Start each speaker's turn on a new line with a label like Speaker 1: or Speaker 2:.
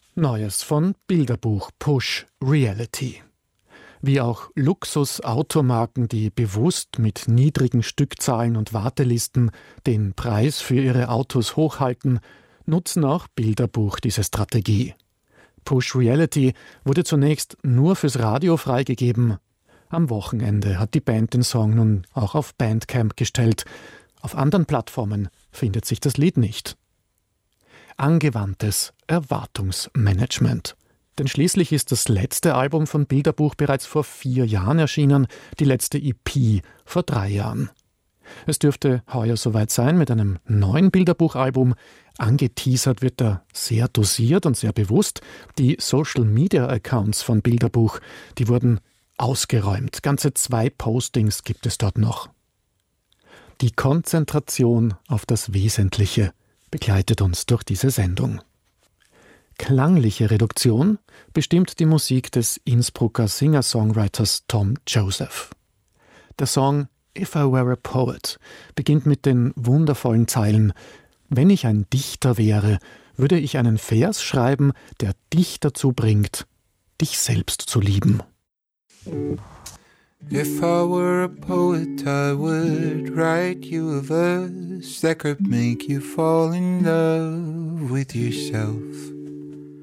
Speaker 1: Neues von Bilderbuch Push Reality. Wie auch Luxus-Automarken, die bewusst mit niedrigen Stückzahlen und Wartelisten den Preis für ihre Autos hochhalten, nutzen auch Bilderbuch diese Strategie. Push Reality wurde zunächst nur fürs Radio freigegeben. Am Wochenende hat die Band den Song nun auch auf Bandcamp gestellt. Auf anderen Plattformen findet sich das Lied nicht. Angewandtes Erwartungsmanagement. Denn schließlich ist das letzte Album von Bilderbuch bereits vor 4 Jahren erschienen, die letzte EP vor 3 Jahren. Es dürfte heuer soweit sein mit einem neuen Bilderbuchalbum. Angeteasert wird da sehr dosiert und sehr bewusst. Die Social-Media-Accounts von Bilderbuch, die wurden ausgeräumt. Ganze 2 Postings gibt es dort noch. Die Konzentration auf das Wesentliche begleitet uns durch diese Sendung. Klangliche Reduktion bestimmt die Musik des Innsbrucker Singer-Songwriters Tom Joseph. Der Song If I Were a Poet beginnt mit den wundervollen Zeilen: Wenn ich ein Dichter wäre, würde ich einen Vers schreiben, der dich dazu bringt, dich selbst zu lieben.
Speaker 2: If I were a poet, I would write you a verse that could make you fall in love with yourself.